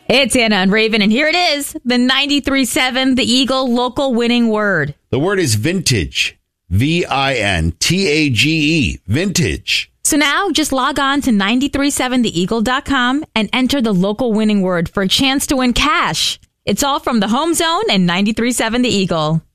It's Anna and Raven, and here it is, the 93.7 The Eagle local winning word. The word is vintage. VINTAGE. Vintage. So now just log on to 937theeagle.com and enter the local winning word for a chance to win cash. It's all from the Home Zone and 93.7 The Eagle.